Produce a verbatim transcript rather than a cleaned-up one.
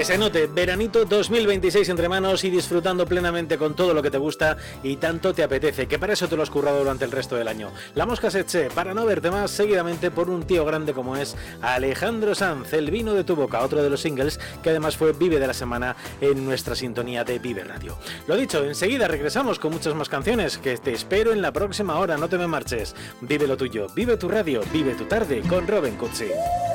Que se note, veranito dos mil veintiséis entre manos y disfrutando plenamente con todo lo que te gusta y tanto te apetece, que para eso te lo has currado durante el resto del año. La Mosca Setche, para no verte más seguidamente por un tío grande como es Alejandro Sanz, El vino de tu boca, otro de los singles que además fue Vive de la semana en nuestra sintonía de Vive Radio. Lo dicho, enseguida regresamos con muchas más canciones, que te espero en la próxima hora, no te me marches. Vive lo tuyo, vive tu radio, vive tu tarde con Robin Cutsi.